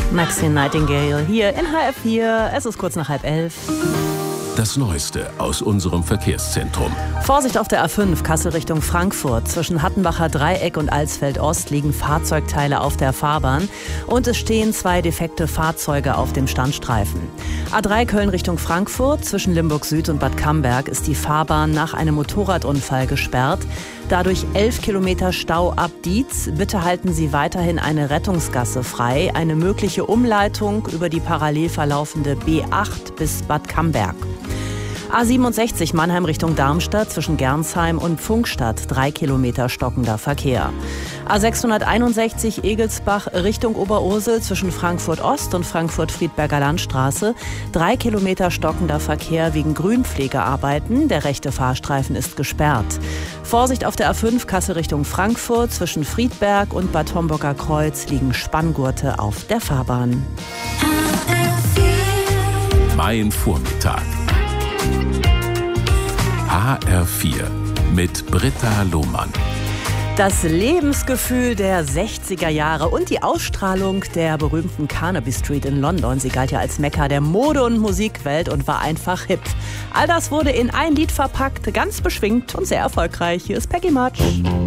Maxine Nightingale hier in HR4. Es ist kurz nach 10:30. Das Neueste aus unserem Verkehrszentrum. Vorsicht auf der A5 Kassel Richtung Frankfurt. Zwischen Hattenbacher Dreieck und Alsfeld-Ost liegen Fahrzeugteile auf der Fahrbahn und es stehen 2 defekte Fahrzeuge auf dem Standstreifen. A3 Köln Richtung Frankfurt. Zwischen Limburg Süd und Bad Camberg ist die Fahrbahn nach einem Motorradunfall gesperrt. Dadurch 11 Kilometer Stau ab Dietz. Bitte halten Sie weiterhin eine Rettungsgasse frei. Eine mögliche Umleitung über die parallel verlaufende B8 bis Bad Camberg. A67 Mannheim Richtung Darmstadt zwischen Gernsheim und Pfungstadt 3 Kilometer stockender Verkehr. A661 Egelsbach Richtung Oberursel zwischen Frankfurt Ost und Frankfurt-Friedberger Landstraße 3 Kilometer stockender Verkehr wegen Grünpflegearbeiten. Der rechte Fahrstreifen ist gesperrt. Vorsicht auf der A5 Kassel Richtung Frankfurt zwischen Friedberg und Bad Homburger Kreuz liegen Spanngurte auf der Fahrbahn. Mein Vormittag. HR4 mit Britta Lohmann. Das Lebensgefühl der 60er Jahre und die Ausstrahlung der berühmten Carnaby Street in London. Sie galt ja als Mekka der Mode- und Musikwelt und war einfach hip. All das wurde in ein Lied verpackt, ganz beschwingt und sehr erfolgreich. Hier ist Peggy March.